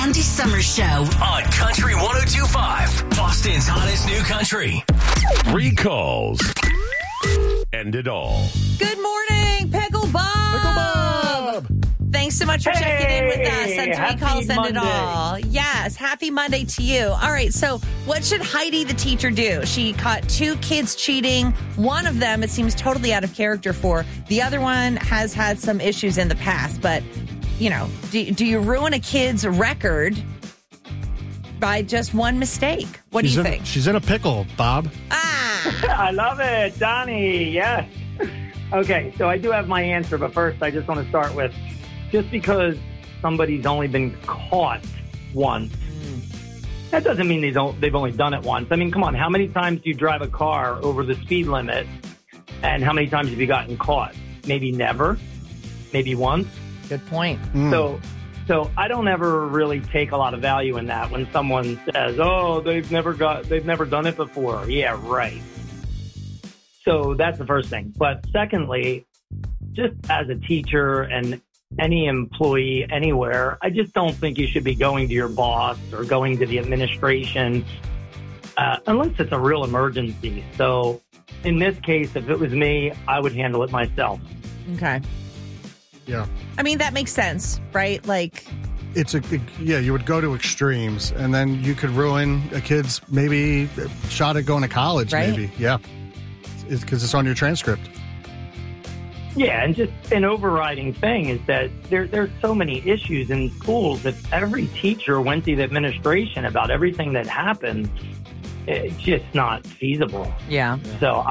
Andy Summers Show on Country 102.5, Boston's hottest new country. 3 calls. End it all. Good morning, Pickle Bob. Pickle Bob. Thanks so much for checking in with us on 3 calls. End it all. Yes, happy Monday to you. All right, so what should Heidi, the teacher, do? She caught 2 kids cheating. One of them, it seems totally out of character for. The other one has had some issues in the past, but do you ruin a kid's record by just one mistake? What do you think? She's in a pickle, Bob. I love it, Donnie. Yes. Okay, so I do have my answer, but first I just want to start with, just because somebody's only been caught once, that doesn't mean they've only done it once. I mean, come on, how many times do you drive a car over the speed limit, and how many times have you gotten caught? Maybe never, maybe once. Good point. So I don't ever really take a lot of value in that when someone says, "Oh, they've never done it before." Yeah, right. So that's the first thing. But secondly, just as a teacher and any employee anywhere, I just don't think you should be going to your boss or going to the administration unless it's a real emergency. So in this case, if it was me, I would handle it myself. Okay. Yeah. I mean, that makes sense, right? Like, you would go to extremes, and then you could ruin a kid's maybe shot at going to college, right? Maybe. Yeah. Because it's on your transcript. Yeah, and just an overriding thing is that there's so many issues in schools. If every teacher went to the administration about everything that happened, it's just not feasible. Yeah. So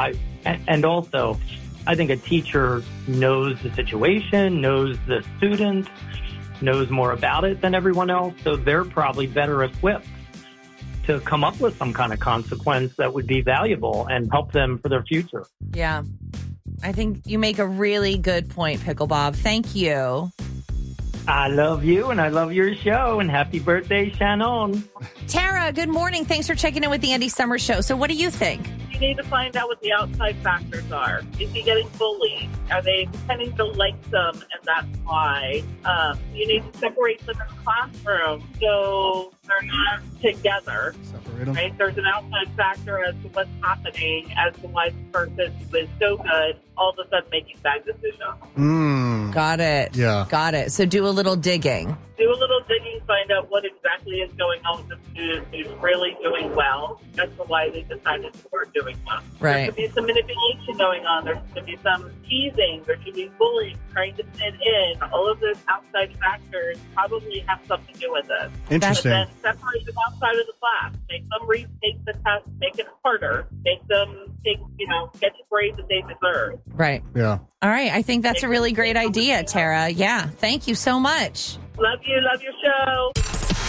I think a teacher knows the situation, knows the student, knows more about it than everyone else. So they're probably better equipped to come up with some kind of consequence that would be valuable and help them for their future. Yeah. I think you make a really good point, Pickle Bob. Thank you. I love you, and I love your show, and happy birthday, Shannon. Tara, good morning. Thanks for checking in with the Andy Summers Show. So what do you think? You need to find out what the outside factors are. Is he getting bullied? Are they pretending to like them, and that's why? You need to separate them in the classroom so they're not together. Separate them. Right? There's an outside factor as to what's happening, as to why the person who is so good all of a sudden making bad decisions. Got it. Yeah. Got it. So do a little digging. Do a little digging, find out what exactly is going on with the student who's really doing well. That's why they decided to start doing well. Right. There could be some manipulation going on. There could be some teasing. There could be bullying, trying to fit in. All of those outside factors probably have something to do with it. Interesting. And then separate them outside of the class. Make them retake the test. Make it harder. Make them get the grade that they deserve. Right. Yeah. All right. I think that's a really great idea, Tara. Yeah. Thank you so much. Love you. Love your show.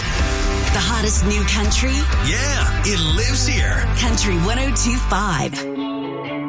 the hottest new country. Yeah, it lives here. Country 102.5.